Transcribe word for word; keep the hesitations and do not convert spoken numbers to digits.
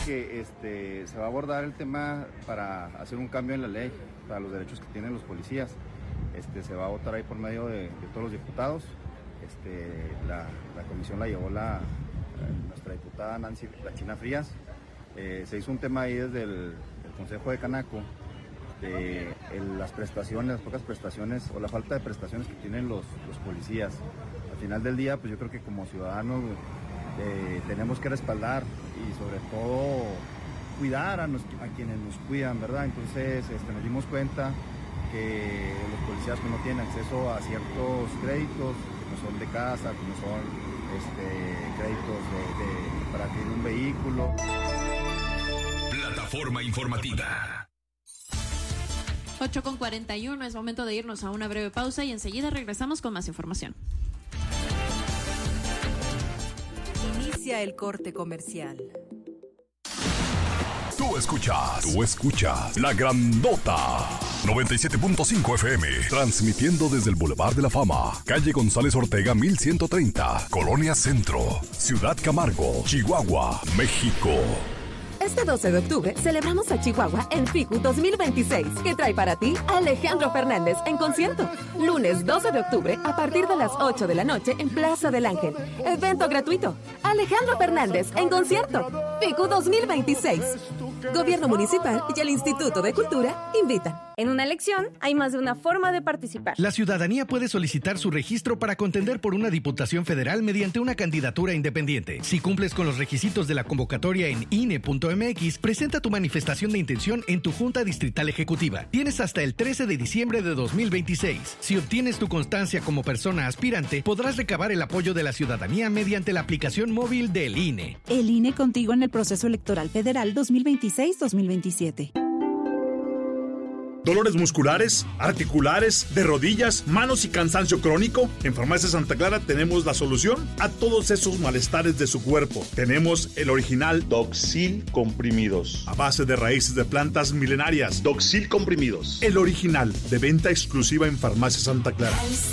que este, se va a abordar el tema para hacer un cambio en la ley, para los derechos que tienen los policías. Este, se va a votar ahí por medio de, de todos los diputados. Este, la, la comisión la llevó la, nuestra diputada Nancy La China Frías. Eh, se hizo un tema ahí desde el, el Consejo de Canaco, de el, las prestaciones, las pocas prestaciones o la falta de prestaciones que tienen los, los policías. Al final del día, pues yo creo que como ciudadanos eh, tenemos que respaldar y sobre todo cuidar a, nos, a quienes nos cuidan, ¿verdad? Entonces este, nos dimos cuenta que los policías pues, no tienen acceso a ciertos créditos, que no son de casa, que no son este, créditos de, de, para adquirir un vehículo. Plataforma informativa. ocho con cuarenta y uno, es momento de irnos a una breve pausa y enseguida regresamos con más información. Inicia el corte comercial. Tú escuchas, tú escuchas La Grandota noventa y siete punto cinco F M, transmitiendo desde el Boulevard de la Fama, calle González Ortega mil ciento treinta, Colonia Centro, Ciudad Camargo, Chihuahua, México. Este doce de octubre celebramos a Chihuahua en F I C U dos mil veintiséis, que trae para ti a Alejandro Fernández en concierto. Lunes doce de octubre a partir de las ocho de la noche en Plaza del Ángel. Evento gratuito. Alejandro Fernández en concierto. F I C U dos mil veintiséis. Gobierno Municipal y el Instituto de Cultura invitan. En una elección hay más de una forma de participar. La ciudadanía puede solicitar su registro para contender por una diputación federal mediante una candidatura independiente. Si cumples con los requisitos de la convocatoria en I N E punto M X, presenta tu manifestación de intención en tu Junta Distrital Ejecutiva. Tienes hasta el trece de diciembre de dos mil veintiséis. Si obtienes tu constancia como persona aspirante, podrás recabar el apoyo de la ciudadanía mediante la aplicación móvil del I N E. El I N E contigo en el proceso electoral federal dos mil veintiséis dos mil veintisiete. ¿Dolores musculares, articulares, de rodillas, manos y cansancio crónico? En Farmacia Santa Clara tenemos la solución a todos esos malestares de su cuerpo. Tenemos el original Doxil Comprimidos, a base de raíces de plantas milenarias. Doxil Comprimidos, el original, de venta exclusiva en Farmacia Santa Clara.